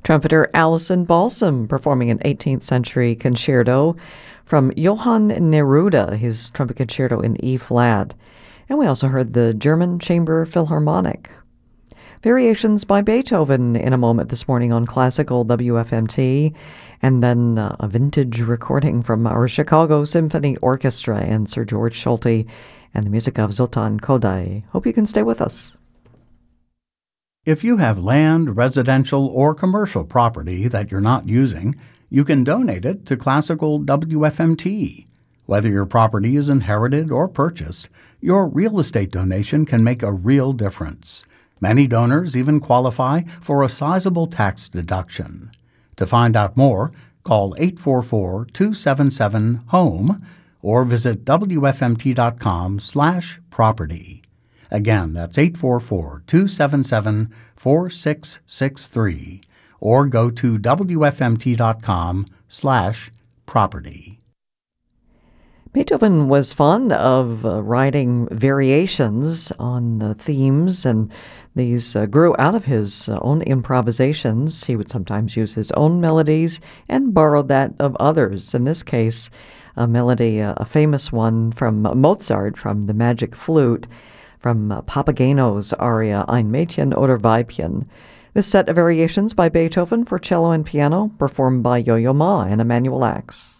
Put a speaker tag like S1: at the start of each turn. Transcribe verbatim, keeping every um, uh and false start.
S1: Trumpeter Alison Balsam performing an eighteenth century concerto from Johann Neruda, his trumpet concerto in E-flat. And we also heard the German Chamber Philharmonic. Variations by Beethoven in a moment this morning on Classical W F M T, and then uh, a vintage recording from our Chicago Symphony Orchestra and Sir George Solti and the music of Zoltan Kodály. Hope you can stay with us.
S2: If you have land, residential, or commercial property that you're not using, you can donate it to Classical W F M T. Whether your property is inherited or purchased, your real estate donation can make a real difference. Many donors even qualify for a sizable tax deduction. To find out more, call eight four four, two seven seven, HOME or visit W F M T dot com slash property. Again, that's eight four four, two seven seven, four six six three or go to W F M T dot com slash property.
S1: Beethoven was fond of uh, writing variations on uh, themes, and these uh, grew out of his uh, own improvisations. He would sometimes use his own melodies and borrow that of others. In this case, a melody, uh, a famous one from Mozart, from the Magic Flute, from uh, Papageno's aria Ein Mädchen oder Weibchen. This set of variations by Beethoven for cello and piano, performed by Yo-Yo Ma and Emanuel Ax.